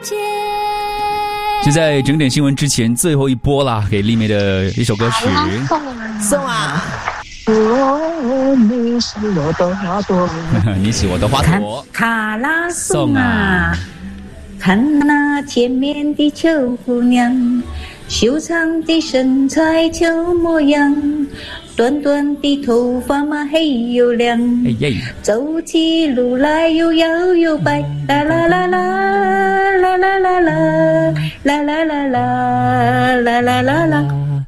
见。 就在整点新闻之前最后一波啦，给丽梅的一首歌曲送啊。 你是我的花朵， 你是我的花朵。 卡拉颂啊，看那前面的秋姑娘，修长的身材秋模样，短短的头发嘛黑又亮，走起路来又摇又摆，啦啦啦啦啦啦啦啦啦啦啦啦啦啦啦啦。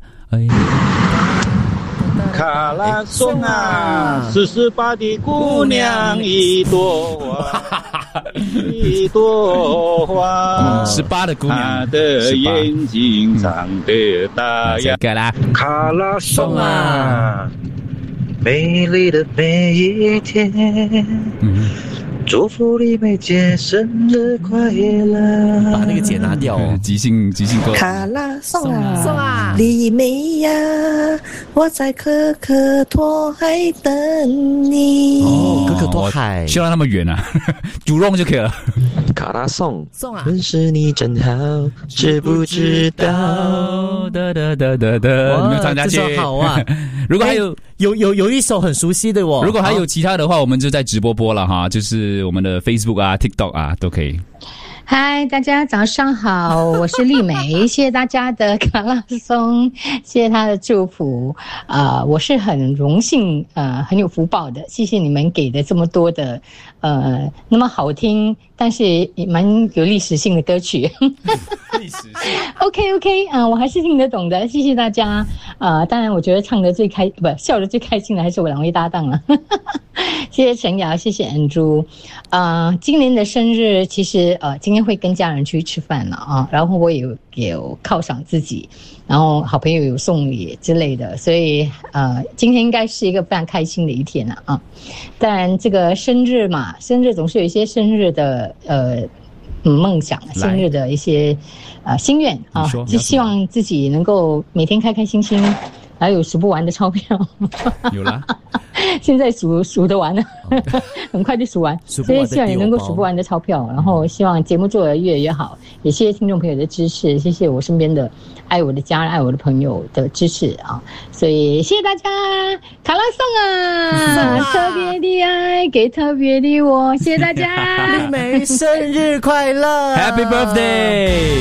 卡拉颂啊，48的姑娘一朵花，一朵花 ，18的姑娘， 她的眼睛长得大呀。卡拉颂啊，美丽的每一天，祝福丽梅姐生日快乐！ 把那个姐拿掉哦。 即兴歌。 卡拉颂啊， 送啊， 丽梅呀，我在可可托海等你。 哦，可可托海， 需要让他们远啊，主动就可以了。 卡拉颂送啊， 认识你真好，知不知道？ 哒哒哒哒哒，你们唱下去。 这首好啊！ 如果还有一首很熟悉的哦。 如果还有其他的话，我们就在直播播了哈，就是我们的 Facebook 啊、TikTok 啊都可以。 嗨，大家早上好，我是丽梅，谢谢大家的卡拉颂，谢谢他的祝福，我是很荣幸，很有福报的，谢谢你们给的这么多的，那么好听，但是也蛮有历史性的歌曲。 历史性。 OK， 我还是听得懂的，谢谢大家。当然，我觉得唱得笑得最开心的还是我两位搭档了。谢谢陈瑶，谢谢 Andrew。今年的生日，其实今天会跟家人去吃饭了啊，然后我也有犒赏自己，然后好朋友有送礼之类的，所以今天应该是一个非常开心的一天了啊。当然，这个生日嘛，生日总是有一些生日的梦想，生日的一些心愿啊，就希望自己能够每天开开心心，还有数不完的钞票。 有啦。 现在数得完了，很快就数完，所以希望也能够数不完的钞票，然后希望节目做得越来越好，也谢谢听众朋友的支持，谢谢我身边的爱我的家人、爱我的朋友的支持啊，所以谢谢大家，卡拉颂啊，特别的爱给特别的我，谢谢大家， 丽梅生日快乐 ，Happy Birthday！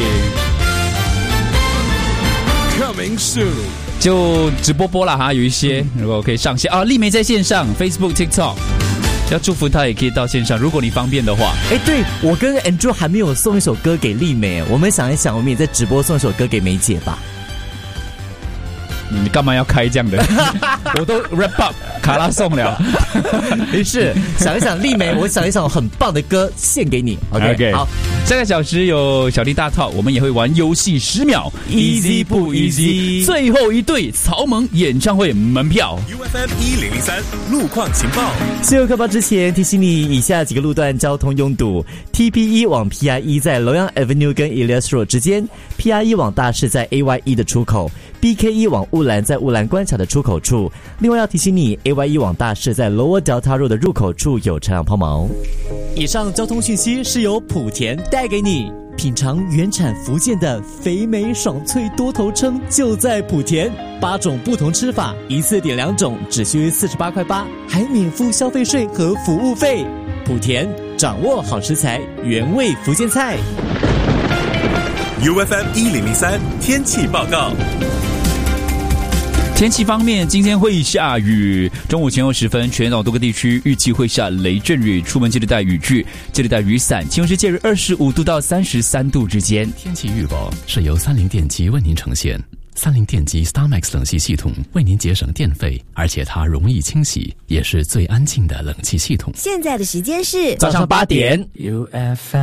Coming soon。 就直播了哈，有一些如果可以上线啊，丽梅在线上 Facebook、TikTok， 要祝福她也可以到线上，如果你方便的话。 对，我跟 Andrew 还没有送一首歌给丽梅，我们想一想，我们也在直播送一首歌给梅姐吧。 你干嘛要开这样的？我都 wrap up 卡拉颂了。 于是想一想，丽梅，我想一首很棒的歌献给你。OK， 好， 下个小时有小弟大套，我们也会玩游戏10秒 ，easy 不 easy？ 最后一对曹萌演唱会门票 ，UFM 1003路况情报。 新闻快报之前提醒你，以下几个路段交通拥堵 ：TP1 往 PI1 在楼阳 Avenue 跟 Elias Road 之间 ；PI1 往大市在 AY1 的出口 ；BK1 往乌兰在乌兰关卡的出口处。另外要提醒你 ，AY1 往大市在 Lower Delta Road 的入口处有车辆抛锚。以上交通讯息是由莆田带给你。品尝原产福建的肥美爽脆多头称，就在莆田，8种不同吃法，一次点2种，只需48.8块，还免付消费税和服务费。莆田掌握好食材，原味福建菜。 UFM 1003天气报告。 天气方面，今天会下雨，中午前后时分，全岛多个地区预计会下雷阵雨，出门记得带雨具，记得带雨伞。气温是介于25度到33度之间。 天气预报是由30电机为您呈现。30电机 StarMax 冷气系统为您节省电费，而且它容易清洗，也是最安静的冷气系统。 现在的时间是早上8点。 UFM